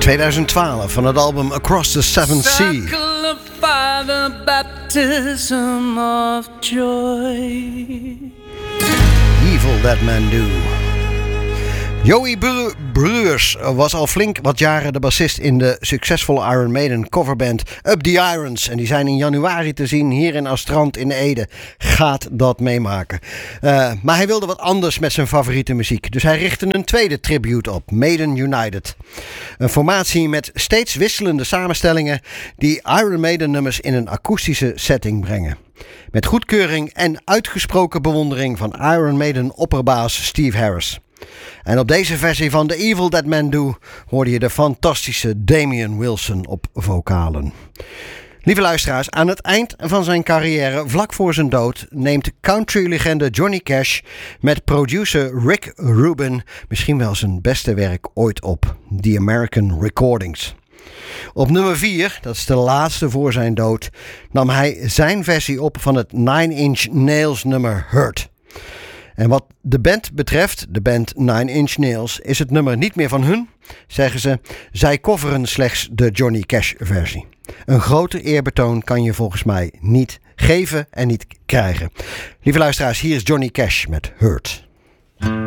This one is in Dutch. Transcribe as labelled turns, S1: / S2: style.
S1: 2012 van het album Across the Seventh Sea.
S2: Circle of fire, baptism of joy.
S1: Evil That Men Do. Joey Bruers was al flink wat jaren de bassist in de succesvolle Iron Maiden coverband Up the Irons. En die zijn in januari te zien hier in Astrand in Ede. Gaat dat meemaken. Maar hij wilde wat anders met zijn favoriete muziek. Dus hij richtte een tweede tribute op, Maiden United. Een formatie met steeds wisselende samenstellingen die Iron Maiden nummers in een akoestische setting brengen. Met goedkeuring en uitgesproken bewondering van Iron Maiden opperbaas Steve Harris. En op deze versie van The Evil That Men Do hoorde je de fantastische Damian Wilson op vocalen. Lieve luisteraars, aan het eind van zijn carrière, vlak voor zijn dood, neemt country-legende Johnny Cash met producer Rick Rubin misschien wel zijn beste werk ooit op, The American Recordings. Op nummer 4, dat is de laatste voor zijn dood, nam hij zijn versie op van het Nine Inch Nails nummer Hurt. En wat de band betreft, de band Nine Inch Nails, is het nummer niet meer van hun, zeggen ze. Zij coveren slechts de Johnny Cash versie. Een groter eerbetoon kan je volgens mij niet geven en niet krijgen. Lieve luisteraars, hier is Johnny Cash met Hurt.